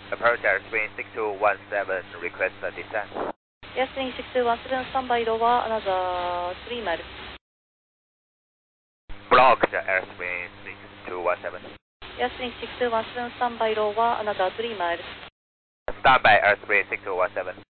Approach airspace 6217, request a descent. Airspace 6217, standby lower, another 3 miles. Block the airspace 6217. Airspace 6217, standby lower, another 3 miles. Standby airspace 6217.